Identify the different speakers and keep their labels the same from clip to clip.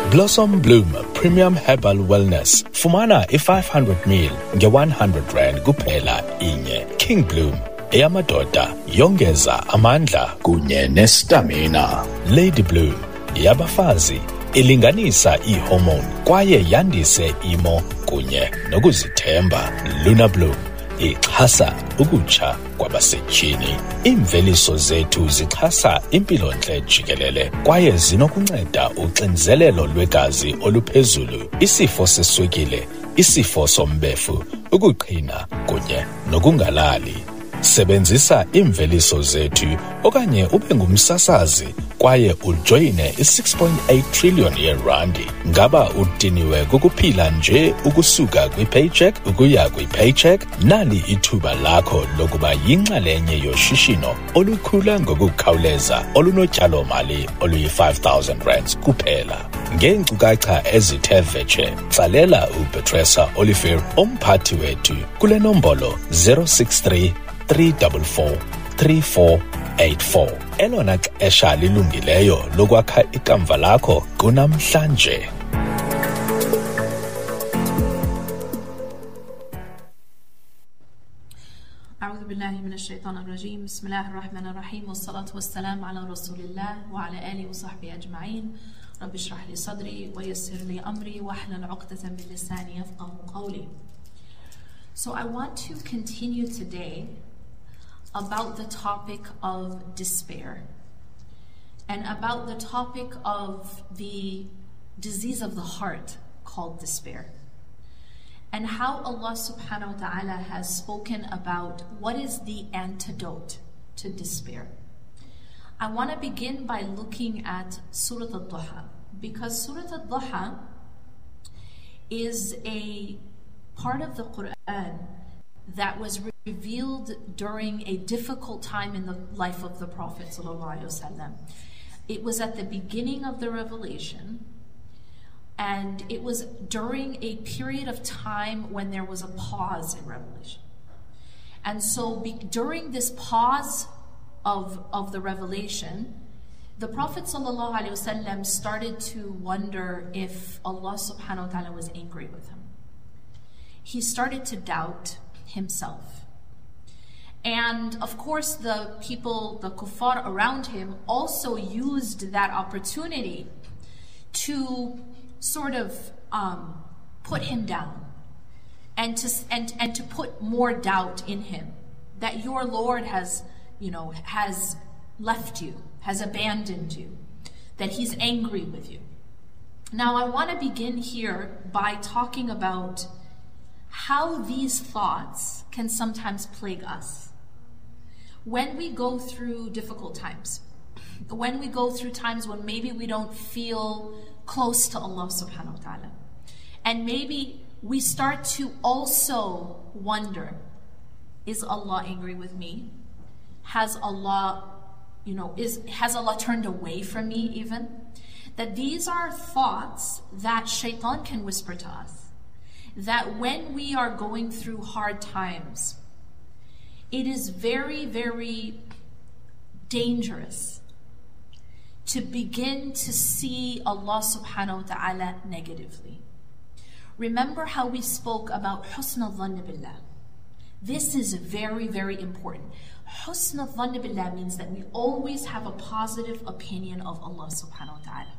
Speaker 1: Blossom Bloom Premium Herbal Wellness. Fumana i-500ml nge-100 Rand kuphela inye. King Bloom eyamadoda yongeza amandla kunye nestamina. Lady Bloom yabafazi ilinganisa ihormone kwaye yandise imo kunye nokuzithemba. Luna Bloom ixhasa ukutsha kwabasetyhini. Iimveliso zethu zixhasa impilontle jikelele kwaye zinokunceda uxinzelelo lwegazi oluphezulu, isifo seswekile, isifo sombefu, ukuqhina kunye nokungalali. Sebenzisa iimveliso zethu okanye ube ngumsasazi kwaye ujoyine i-6.8 trillion yeerandi. Ngaba udiniwe kukuphila nje ukusuka kwi-paycheck ukuya kwi-paycheck? Nali ithuba lakho lokuba yinxalenye yoshishino olukhula ngokukhawuleza olunotyalo-mali oluyi-5,000 rands kuphela. Ngeenkcukacha ezithe vetshe, tsalela uPetressa Olivier, omphathi wethu, kule nombolo 063 344 3484. Elona xesha lilungileyo lokwakha ikamva lakho kunamhlanje.
Speaker 2: أعوذ بالله من الشيطان الرجيم بسم الله الرحمن الرحيم والصلاة والسلام على رسول الله وعلى آله وصحبه أجمعين رب اشرح لي صدري ويسر لي أمري واحلل عقدة من لساني يفقهوا قولي. So I want to continue today about the topic of despair and about the topic of the disease of the heart called despair, and how Allah subhanahu wa ta'ala has spoken about what is the antidote to despair. I want to begin by looking at Surah Al-Duha, because Surah Al-Duha is a part of the Quran that was revealed during a difficult time in the life of the Prophet ﷺ. It was at the beginning of the revelation, and it was during a period of time when there was a pause in revelation. And so during this pause of the revelation, the Prophet ﷺ started to wonder if Allah subhanahu wa ta'ala was angry with him. He started to doubt himself. And of course, the people, the kuffar around him, also used that opportunity to sort of put him down and to put more doubt in him, that your Lord has left you, has abandoned you, that he's angry with you. Now, I want to begin here by talking about how these thoughts can sometimes plague us. When we go through difficult times, when we go through times when maybe we don't feel close to Allah subhanahu wa ta'ala, and maybe we start to also wonder, is Allah angry with me? Has Allah turned away from me even? That these are thoughts that shaitan can whisper to us. That when we are going through hard times, it is very, very dangerous to begin to see Allah subhanahu wa ta'ala negatively. Remember how we spoke about husn al-dhann billah. This is very, very important. Husn al-dhann billah means that we always have a positive opinion of Allah subhanahu wa ta'ala.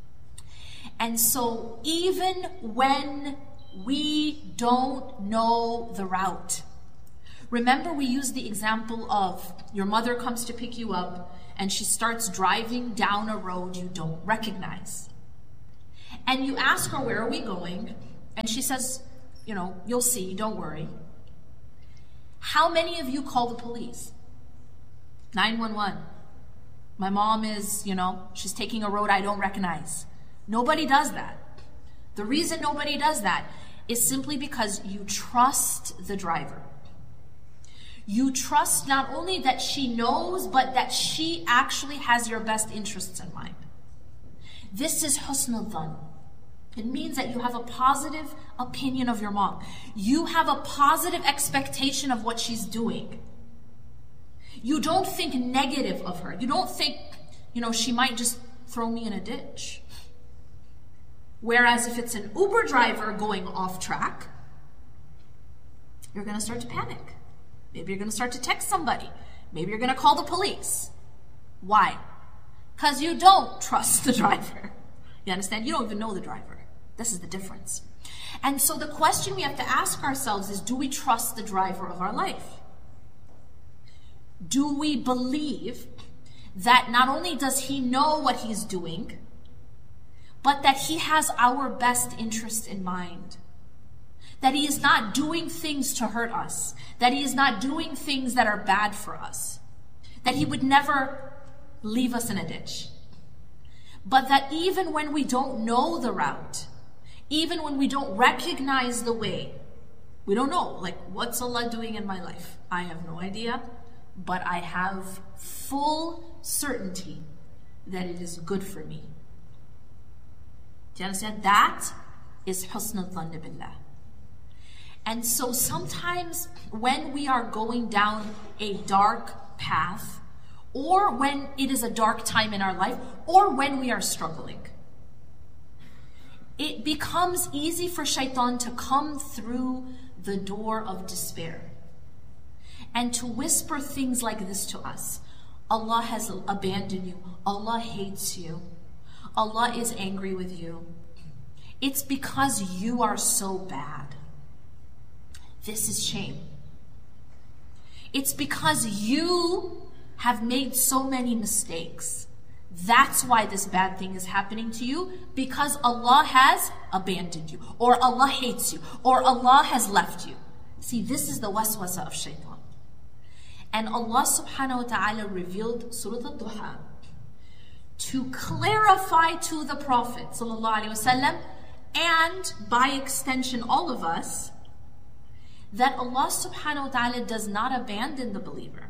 Speaker 2: And so even when we don't know the route. Remember, we used the example of your mother comes to pick you up and she starts driving down a road you don't recognize. And you ask her, where are we going? And she says, you'll see, don't worry. How many of you call the police? 911. My mom is, she's taking a road I don't recognize. Nobody does that. The reason nobody does that is simply because you trust the driver. You trust not only that she knows, but that she actually has your best interests in mind. This is husn al-dhann. It means that you have a positive opinion of your mom. You have a positive expectation of what she's doing. You don't think negative of her. You don't think, she might just throw me in a ditch. Whereas if it's an Uber driver going off track, you're going to start to panic. Maybe you're going to start to text somebody. Maybe you're going to call the police. Why? Because you don't trust the driver. You understand? You don't even know the driver. This is the difference. And so the question we have to ask ourselves is, do we trust the driver of our life? Do we believe that not only does he know what he's doing, but that he has our best interest in mind? That he is not doing things to hurt us. That he is not doing things that are bad for us. That he would never leave us in a ditch. But that even when we don't know the route, even when we don't recognize the way, we don't know, like, what's Allah doing in my life? I have no idea, but I have full certainty that it is good for me. Do you understand? That is husn al-dhann billah. And so sometimes when we are going down a dark path, or when it is a dark time in our life, or when we are struggling, it becomes easy for shaitan to come through the door of despair and to whisper things like this to us. Allah has abandoned you. Allah hates you. Allah is angry with you. It's because you are so bad. This is shame. It's because you have made so many mistakes. That's why this bad thing is happening to you, because Allah has abandoned you, or Allah hates you, or Allah has left you. See, this is the waswasa of shaitan. And Allah subhanahu wa ta'ala revealed Surah Al-Duha to clarify to the Prophet sallallahu alaihi wasallam, and by extension all of us, that Allah subhanahu wa ta'ala does not abandon the believer.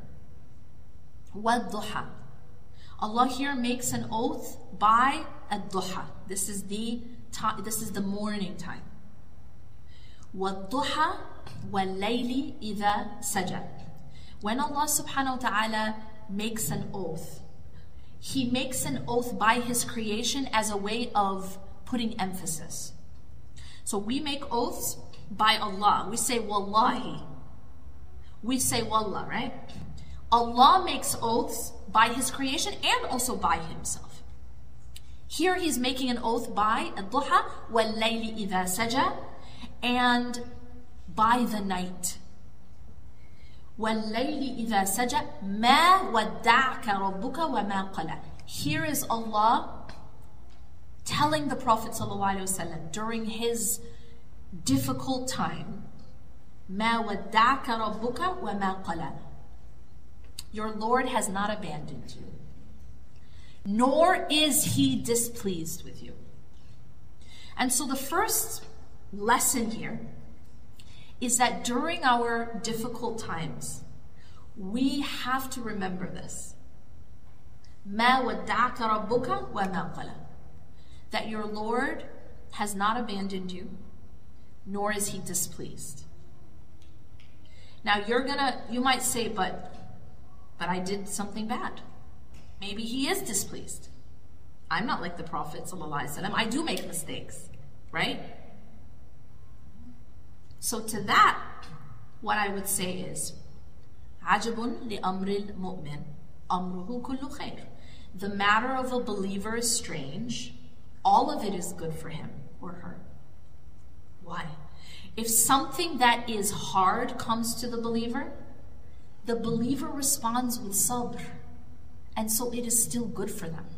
Speaker 2: Wad-duha. Allah here makes an oath by ad-duha. This is the morning time. Wad-duha wal-layli idha saja. When Allah subhanahu wa ta'ala makes an oath, He makes an oath by His creation as a way of putting emphasis. So we make oaths by Allah. We say wallahi. We say wallah, right? Allah makes oaths by His creation and also by Himself. Here He's making an oath by ad-duha wal-layli idha saja, and by the night. وَاللَّيْلِ إِذَا سَجَى مَا وَدَّعَكَ رَبُّكَ وَمَا قَلَى. Here is Allah telling the Prophet ﷺ during his difficult time, مَا وَدَّعَكَ رَبُّكَ وَمَا قَلَى. Your Lord has not abandoned you, nor is He displeased with you. And so the first lesson here is that during our difficult times, we have to remember this. مَا وَدَّعَكَ رَبُّكَ وَمَا قَلَى. That your Lord has not abandoned you, nor is He displeased. Now you might say, but I did something bad. Maybe He is displeased. I'm not like the Prophet ﷺ. I do make mistakes, right? So to that, what I would say is, عَجَبٌ لِأَمْرِ الْمُؤْمِنِ أَمْرُهُ كُلُّ خَيْرٍ. The matter of a believer is strange. All of it is good for him or her. Why? If something that is hard comes to the believer responds with sabr. And so it is still good for them.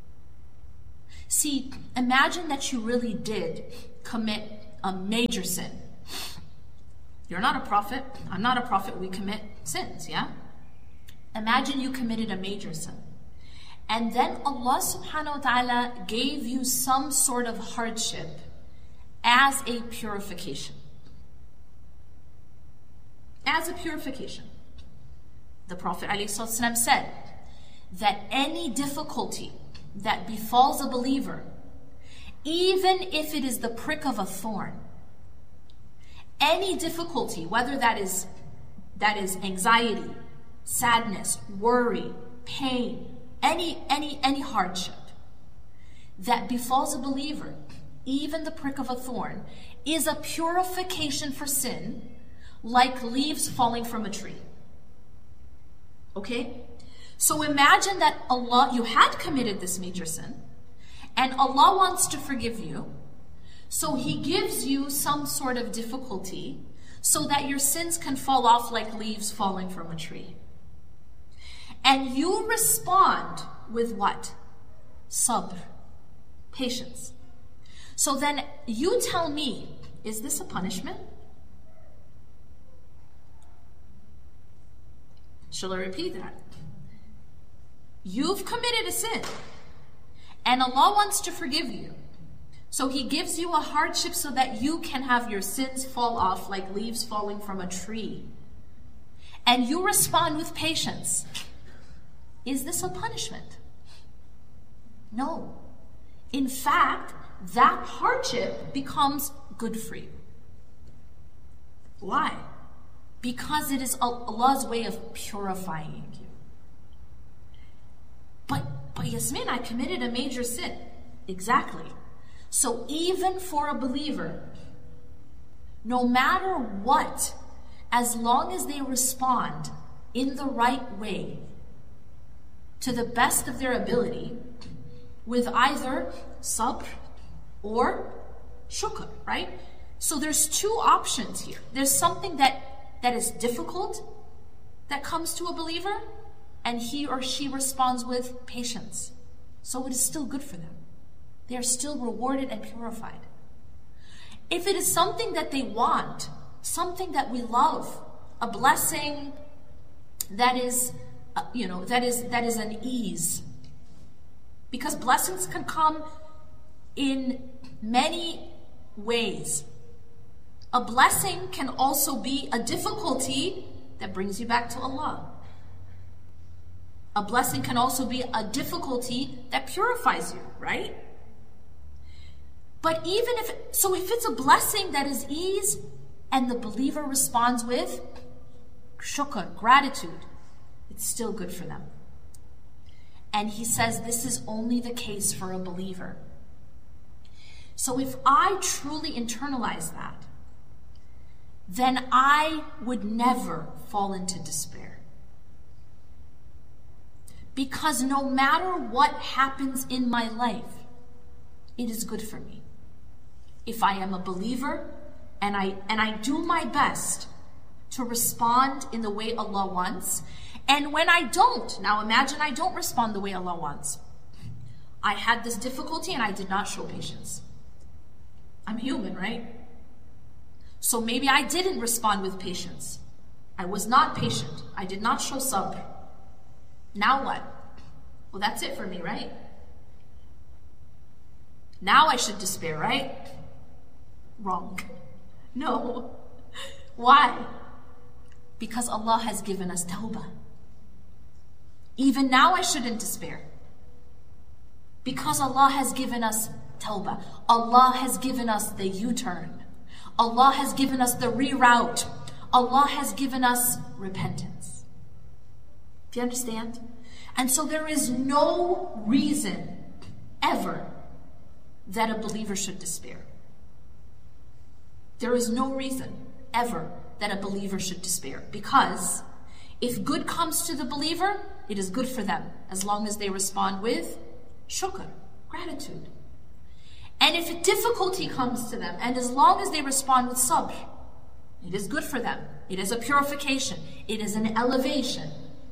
Speaker 2: See, imagine that you really did commit a major sin. You're not a prophet. I'm not a prophet. We commit sins, yeah? Imagine you committed a major sin. And then Allah subhanahu wa ta'ala gave you some sort of hardship as a purification. As a purification. The Prophet ﷺ said that any difficulty that befalls a believer, even if it is the prick of a thorn, any difficulty, whether that is anxiety, sadness, worry, pain, any hardship that befalls a believer, even the prick of a thorn, is a purification for sin, like leaves falling from a tree. Okay? So imagine that Allah, you had committed this major sin, and Allah wants to forgive you, so He gives you some sort of difficulty so that your sins can fall off like leaves falling from a tree. And you respond with what? Sabr, patience. So then you tell me, is this a punishment? Shall I repeat that? You've committed a sin, and Allah wants to forgive you. So He gives you a hardship so that you can have your sins fall off like leaves falling from a tree. And you respond with patience. Is this a punishment? No. In fact, that hardship becomes good for you. Why? Because it is Allah's way of purifying you. But Yasmin, I committed a major sin. Exactly. So even for a believer, no matter what, as long as they respond in the right way, to the best of their ability, with either sabr or shukr, right? So there's two options here. There's something that is difficult that comes to a believer, and he or she responds with patience. So it is still good for them. They are still rewarded and purified. If it is something that they want, something that we love, a blessing that is, that is an ease. Because blessings can come in many ways. A blessing can also be a difficulty that brings you back to Allah. A blessing can also be a difficulty that purifies you, right? But even if it's a blessing that is ease and the believer responds with shukr, gratitude, it's still good for them. And he says this is only the case for a believer. So if I truly internalize that, then I would never fall into despair. Because no matter what happens in my life, it is good for me. If I am a believer and I do my best to respond in the way Allah wants, and when I don't, now imagine I don't respond the way Allah wants. I had this difficulty and I did not show patience. I'm human, right? So maybe I didn't respond with patience. I was not patient. I did not show sabr. Now what? Well, that's it for me, right? Now I should despair, right? Wrong. No. Why? Because Allah has given us tawbah. Even now I shouldn't despair. Because Allah has given us tawbah. Allah has given us the U-turn. Allah has given us the reroute. Allah has given us repentance. Do you understand? And so there is no reason ever that a believer should despair. There is no reason ever that a believer should despair. Because if good comes to the believer, it is good for them as long as they respond with shukr, gratitude. And if a difficulty comes to them, and as long as they respond with sabr, it is good for them. It is a purification. It is an elevation.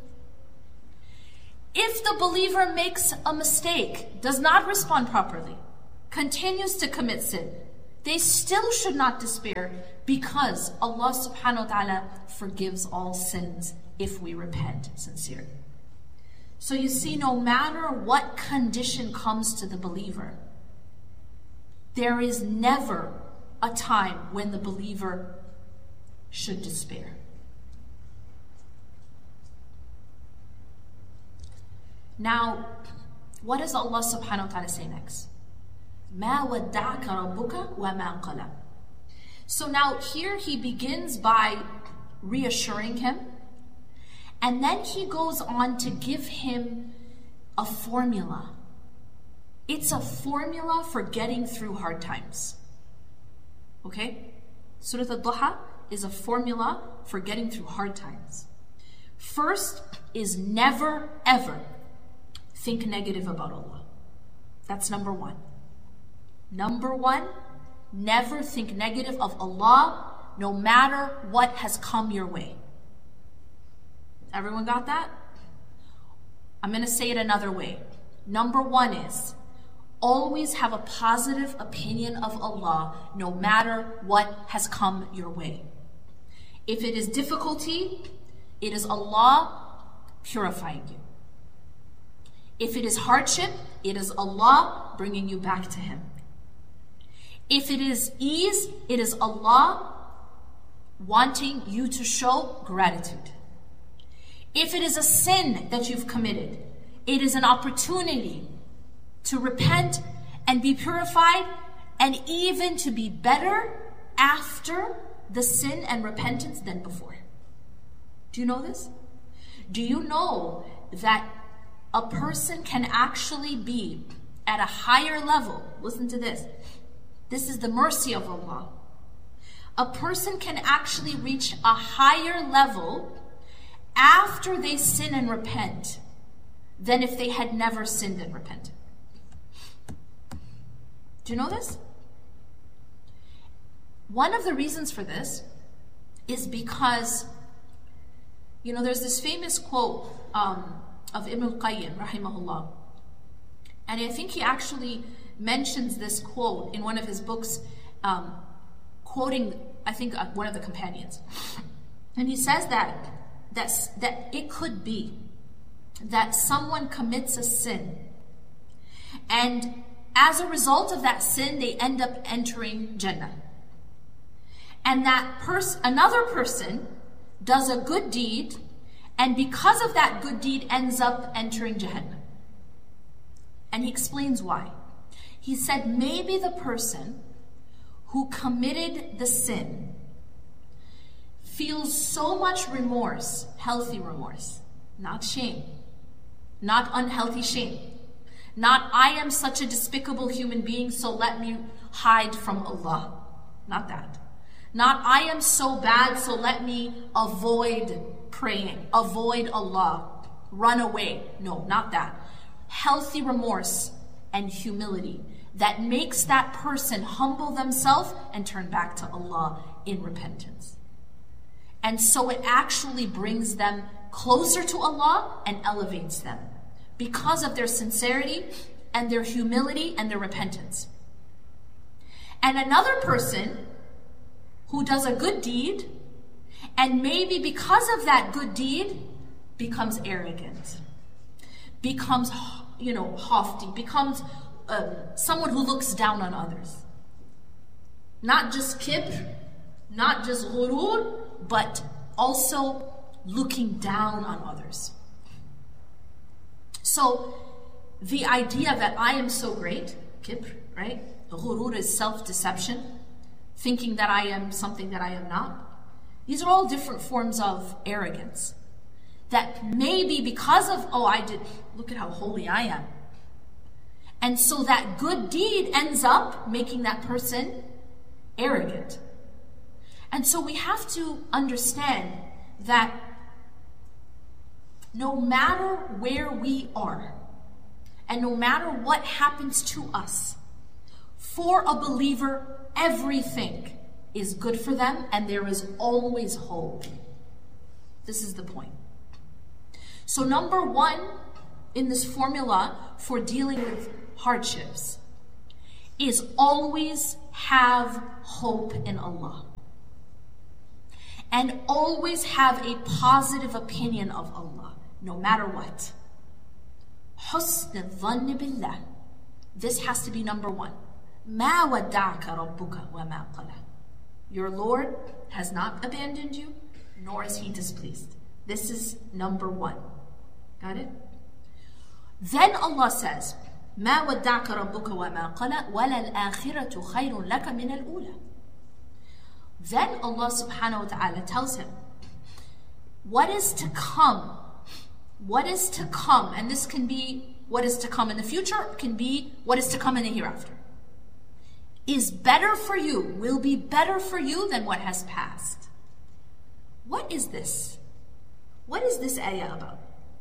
Speaker 2: If the believer makes a mistake, does not respond properly, continues to commit sin, they still should not despair, because Allah subhanahu wa ta'ala forgives all sins if we repent sincerely. So you see, no matter what condition comes to the believer, there is never a time when the believer should despair. Now, what does Allah subhanahu wa ta'ala say next? مَا وَدَّعَكَ رَبُّكَ وَمَا قَلَى. So now here he begins by reassuring him, and then he goes on to give him a formula It's a formula for getting through hard times. Okay? Surah Al-Duha is a formula for getting through hard times. First is never, ever think negative about Allah. That's number one. Number one, never think negative of Allah, no matter what has come your way. Everyone got that? I'm going to say it another way. Number one is, always have a positive opinion of Allah, no matter what has come your way. If it is difficulty, it is Allah purifying you. If it is hardship, it is Allah bringing you back to Him. If it is ease, it is Allah wanting you to show gratitude. If it is a sin that you've committed, it is an opportunity to repent and be purified, and even to be better after the sin and repentance than before. Do you know this? Do you know that a person can actually be at a higher level? Listen to this. This is the mercy of Allah. A person can actually reach a higher level after they sin and repent than if they had never sinned and repented. Do you know this? One of the reasons for this is because, there's this famous quote of Ibn al-Qayyim, rahimahullah. And I think he actually mentions this quote in one of his books, quoting, I think, one of the companions. And he says that it could be that someone commits a sin, and as a result of that sin, they end up entering Jannah. And that another person does a good deed, and because of that good deed ends up entering Jahannam. And he explains why. He said maybe the person who committed the sin feels so much remorse, healthy remorse, not shame, not unhealthy shame. Not, I am such a despicable human being, so let me hide from Allah. Not that. Not, I am so bad, so let me avoid praying, avoid Allah, run away. No, not that. Healthy remorse and humility that makes that person humble themselves and turn back to Allah in repentance. And so it actually brings them closer to Allah and elevates them, because of their sincerity and their humility and their repentance. And another person who does a good deed, and maybe because of that good deed, becomes arrogant, becomes, haughty, becomes someone who looks down on others. Not just kibr, not just ghurur, but also looking down on others. So the idea that I am so great, kibr, right? Ghurur is self-deception, thinking that I am something that I am not. These are all different forms of arrogance. That maybe because of, look at how holy I am. And so that good deed ends up making that person arrogant. And so we have to understand that no matter where we are, and no matter what happens to us, for a believer, everything is good for them, and there is always hope. This is the point. So number one in this formula for dealing with hardships is always have hope in Allah. And always have a positive opinion of Allah, no matter what. حُسْنُ الظَّنِّ بِاللَّهِ. This has to be number one. مَا وَدَّعَكَ رَبُّكَ وَمَا قَلَى. Your Lord has not abandoned you, nor is He displeased. This is number one. Got it? Then Allah says, مَا وَدَّعَكَ رَبُّكَ وَمَا قَلَى وَلَلْآخِرَةُ خَيْرٌ لَكَ مِنَ الْأُولَى. Then Allah subhanahu wa ta'ala tells him, what is to come? What is to come? And this can be what is to come in the future, can be what is to come in the hereafter. Is better for you, will be better for you than what has passed. What is this? What is this ayah about?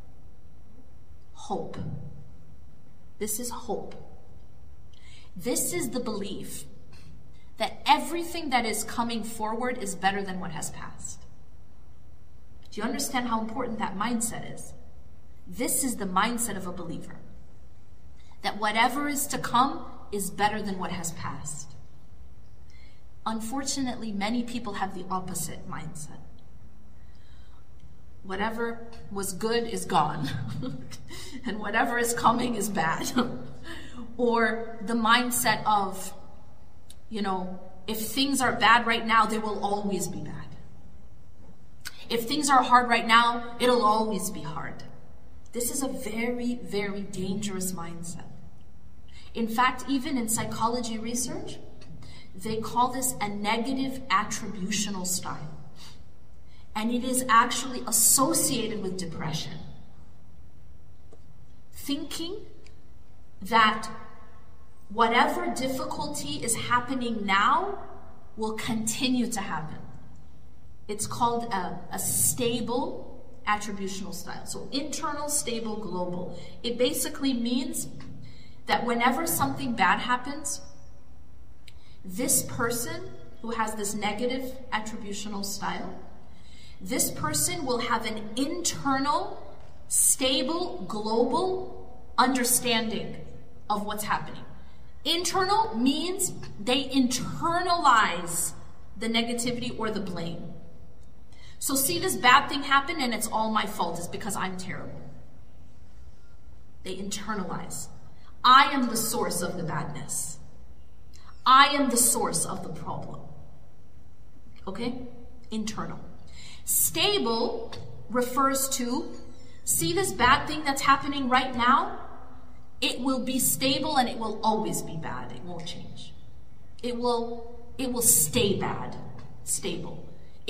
Speaker 2: Hope. This is hope. This is the belief that everything that is coming forward is better than what has passed. Do you understand how important that mindset is? This is the mindset of a believer. That whatever is to come is better than what has passed. Unfortunately, many people have the opposite mindset. Whatever was good is gone, and whatever is coming is bad. Or the mindset of, if things are bad right now, they will always be bad. If things are hard right now, it'll always be hard. This is a very, very dangerous mindset. In fact, even in psychology research, they call this a negative attributional style. And it is actually associated with depression. Thinking that whatever difficulty is happening now will continue to happen. It's called a stable attributional style. So internal, stable, global. It basically means that whenever something bad happens, this person who has this negative attributional style, this person will have an internal, stable, global understanding of what's happening. Internal means they internalize the negativity or the blame. So see this bad thing happen and it's all my fault. It's because I'm terrible. They internalize. I am the source of the badness. I am the source of the problem. Okay? Internal. Stable refers to, see this bad thing that's happening right now? It will be stable and it will always be bad. It won't change. It will stay bad. Stable.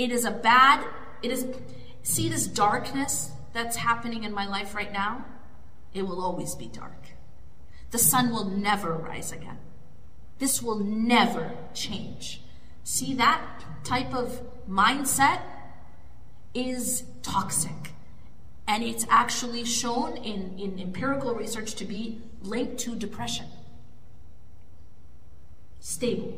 Speaker 2: See this darkness that's happening in my life right now? It will always be dark. The sun will never rise again. This will never change. See, that type of mindset is toxic. And it's actually shown in empirical research to be linked to depression. Stable.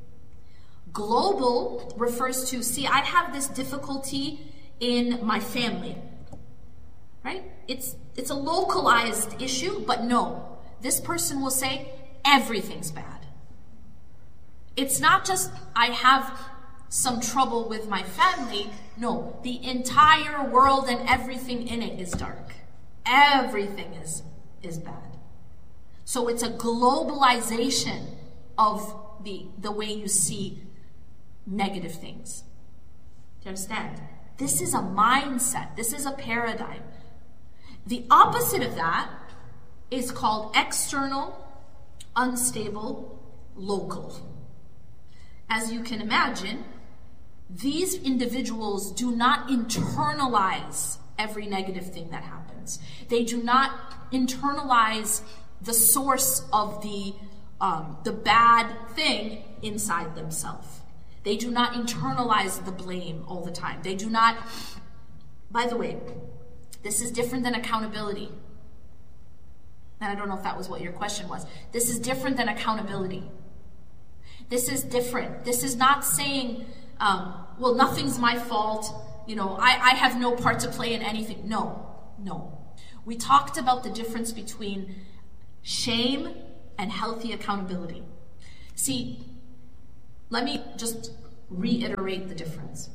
Speaker 2: Global refers to, see, I have this difficulty in my family. Right? It's a localized issue, but no. This person will say, everything's bad. It's not just, I have some trouble with my family. No, the entire world and everything in it is dark. Everything is bad. So it's a globalization of the way you see negative things. Do you understand? This is a mindset. This is a paradigm. The opposite of that is called external, unstable, local. As you can imagine, these individuals do not internalize every negative thing that happens. They do not internalize the source of the bad thing inside themselves. They do not internalize the blame all the time. They do not, by the way, this is different than accountability. And I don't know if that was what your question was. This is different than accountability. This is different. This is not saying, well, nothing's my fault. I have no part to play in anything. No. We talked about the difference between shame and healthy accountability. See, let me just reiterate the difference.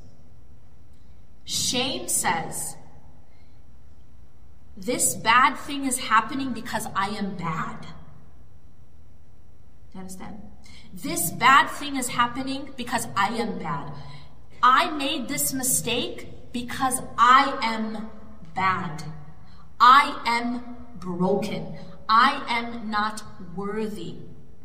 Speaker 2: Shame says, this bad thing is happening because I am bad. Do you understand? This bad thing is happening because I am bad. I made this mistake because I am bad. I am broken. I am not worthy.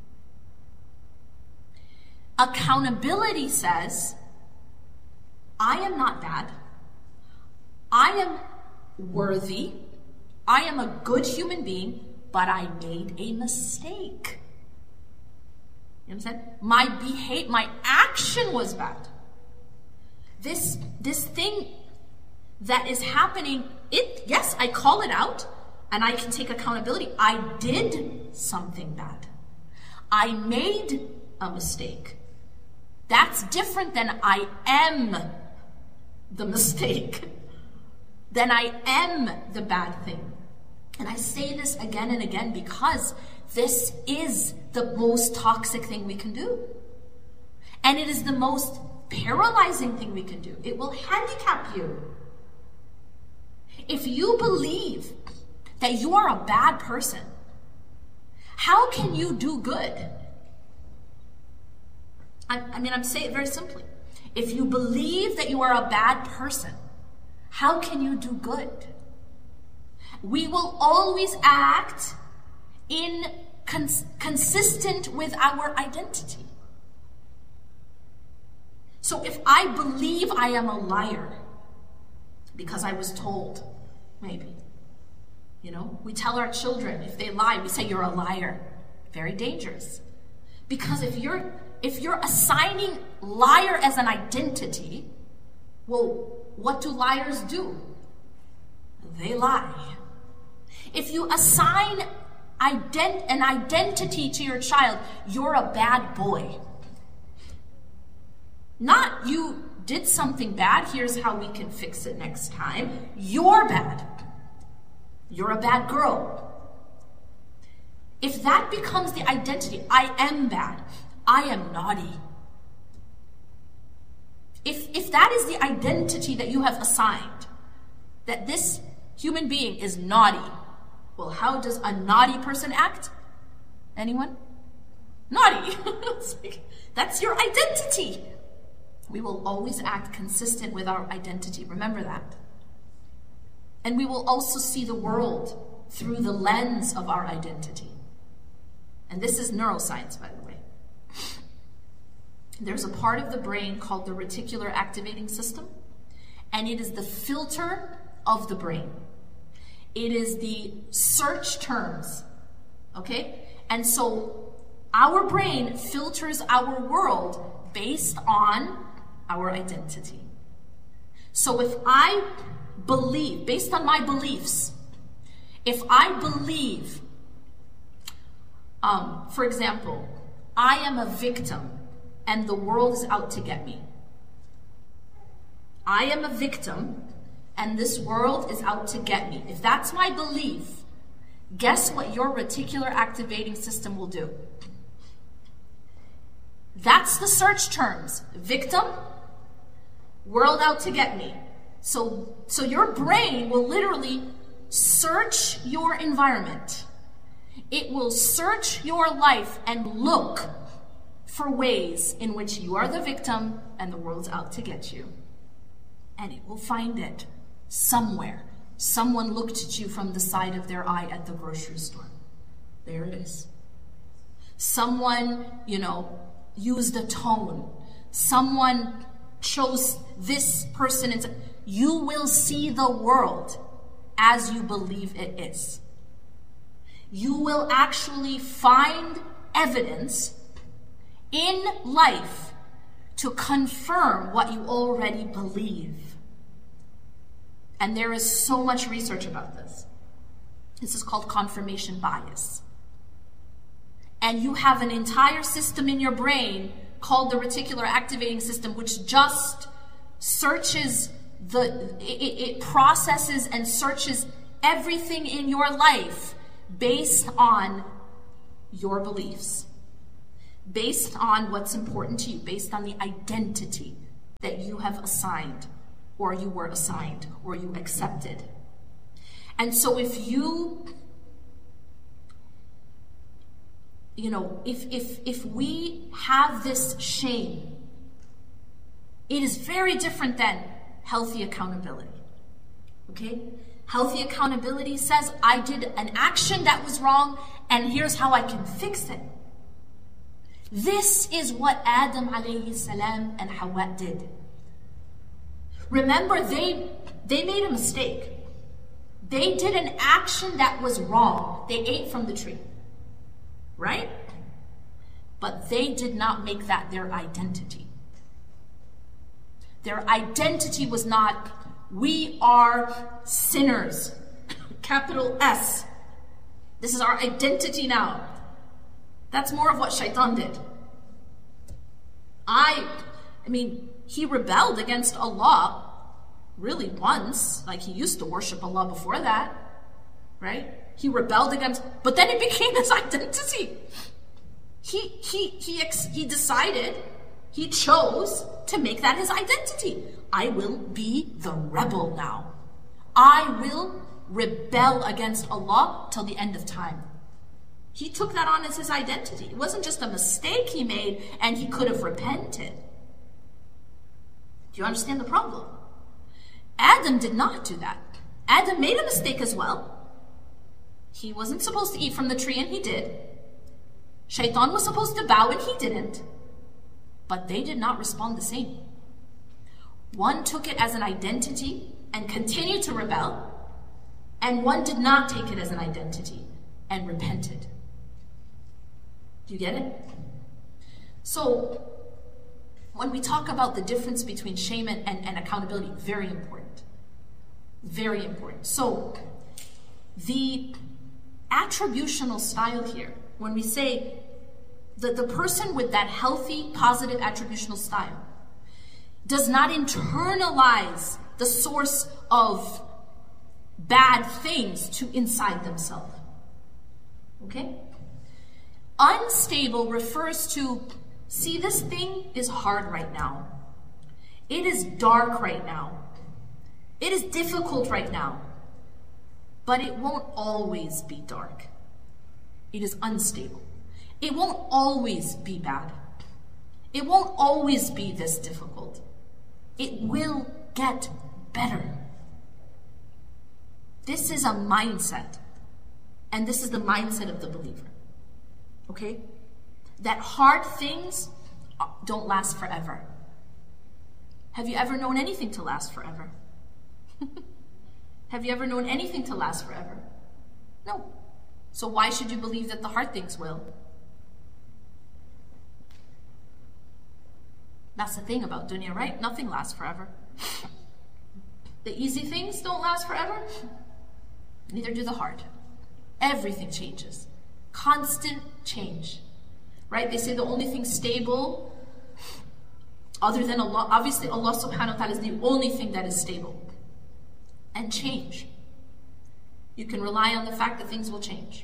Speaker 2: Accountability says, I am not bad. I am worthy. I am a good human being. but I made a mistake. You know what I'm saying? My action was bad. This thing that is happening, yes, I call it out and I can take accountability. I did something bad. I made a mistake. That's different than I am the mistake. Then I am the bad thing. And I say this again and again because this is the most toxic thing we can do. And it is the most paralyzing thing we can do. It will handicap you. If you believe that you are a bad person, how can you do good? I'm saying it very simply. If you believe that you are a bad person, how can you do good? We will always act consistent with our identity. So if I believe I am a liar because I was told, maybe, we tell our children if they lie, we say you're a liar. Very dangerous. Because if you're assigning liar as an identity, well, what do liars do? They lie. If you assign an identity to your child, you're a bad boy. Not you did something bad, here's how we can fix it next time. You're bad. You're a bad girl. If that becomes the identity, I am bad, I am naughty. If that is the identity that you have assigned, that this human being is naughty, well, how does a naughty person act? Anyone? Naughty. That's your identity. We will always act consistent with our identity. Remember that. And we will also see the world through the lens of our identity. And this is neuroscience, by the way. There's a part of the brain called the reticular activating system, and it is the filter of the brain. It is the search terms, okay? And so our brain filters our world based on our identity. So if I believe, based on my beliefs, if I believe, for example, I am a victim and the world is out to get me. I am a victim and this world is out to get me. If that's my belief, guess what your reticular activating system will do? That's the search terms. Victim, world out to get me. So your brain will literally search your environment. It will search your life and look for ways in which you are the victim and the world's out to get you. And it will find it somewhere. Someone looked at you from the side of their eye at the grocery store. There it is. Someone, used a tone. Someone chose this person. And you will see the world as you believe it is. You will actually find evidence in life to confirm what you already believe. And there is so much research about this. This is called confirmation bias. And you have an entire system in your brain called the reticular activating system, which just searches it processes and searches everything in your life based on your beliefs, based on what's important to you, based on the identity that you have assigned, or you were assigned, or you accepted. And so if if we have this shame, it is very different than healthy accountability. Okay? Healthy accountability says, I did an action that was wrong, and here's how I can fix it. This is what Adam alayhi salam and Hawa did. Remember, they made a mistake. They did an action that was wrong. They ate from the tree, right? But they did not make that their identity. Their identity was not, we are sinners, capital S. This is our identity now. That's more of what Shaitan did. I mean, he rebelled against Allah really once. Like, he used to worship Allah before that, right? He rebelled against, but then it became his identity. He decided, he chose to make that his identity. I will be the rebel now. I will rebel against Allah till the end of time. He took that on as his identity. It wasn't just a mistake he made and he could have repented. Do you understand the problem? Adam did not do that. Adam made a mistake as well. He wasn't supposed to eat from the tree and he did. Shaitan was supposed to bow and he didn't. But they did not respond the same. One took it as an identity and continued to rebel, and one did not take it as an identity and repented. Do you get it? So, when we talk about the difference between shame and accountability, very important. Very important. So, the attributional style here, when we say that the person with that healthy, positive attributional style does not internalize the source of bad things to inside themselves. Okay? Unstable refers to, see, this thing is hard right now. It is dark right now. It is difficult right now. But it won't always be dark. It is unstable. It won't always be bad. It won't always be this difficult. It will get better. This is a mindset. And this is the mindset of the believer. Okay? That hard things don't last forever. Have you ever known anything to last forever? Have you ever known anything to last forever? No. So why should you believe that the hard things will? That's the thing about dunya, right? Nothing lasts forever. The easy things don't last forever. Neither do the hard. Everything changes. Constant change. Right? They say the only thing stable other than Allah, obviously Allah subhanahu wa ta'ala is the only thing that is stable. And change. You can rely on the fact that things will change.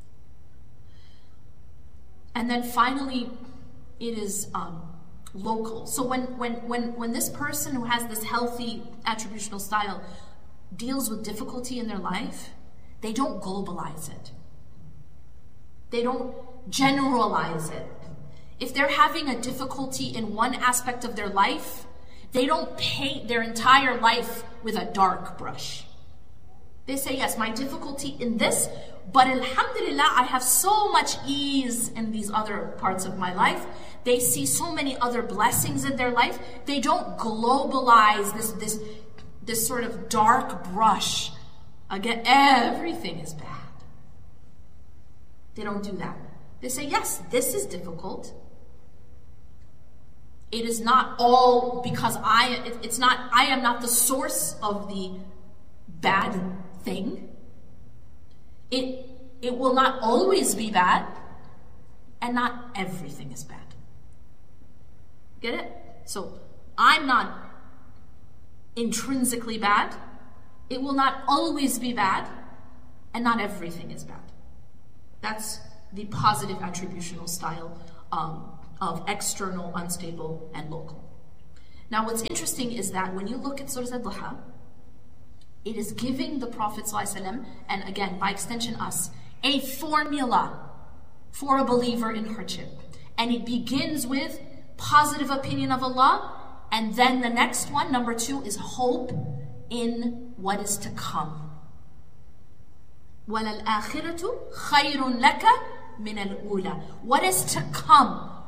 Speaker 2: And then finally, it is local. So when this person who has this healthy attributional style deals with difficulty in their life, they don't globalize it. They don't generalize it. If they're having a difficulty in one aspect of their life, they don't paint their entire life with a dark brush. They say, yes, my difficulty in this, but alhamdulillah, I have so much ease in these other parts of my life. They see so many other blessings in their life. They don't globalize this sort of dark brush. Again, everything is bad. They don't do that. They say, yes, this is difficult. It is not all because I am not the source of the bad thing. It will not always be bad, and not everything is bad. Get it? So I'm not intrinsically bad. It will not always be bad, and not everything is bad. That's the positive attributional style of external, unstable, and local. Now what's interesting is that when you look at Surah Al-Duha, it is giving the Prophet ﷺ, and again, by extension us, a formula for a believer in hardship. And it begins with positive opinion of Allah, and then the next one, number 2, is hope in what is to come. وَلَلْآخِرَةُ خَيْرٌ لَكَ مِنَ الْأُولَى. What is to come